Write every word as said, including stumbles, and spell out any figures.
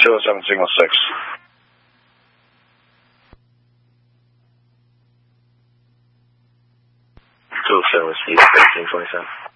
zero seven signal six. two seven Steve, thirteen twenty-seven.